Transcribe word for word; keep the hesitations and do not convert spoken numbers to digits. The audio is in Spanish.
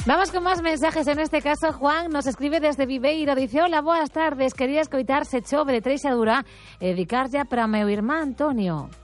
Vamos con más mensajes. En este caso, Juan nos escribe desde Viveiro. Dice, hola, boas tardes. Quería escoitar Se chove de Treixadura e dedicar ya para meu irmán Antonio.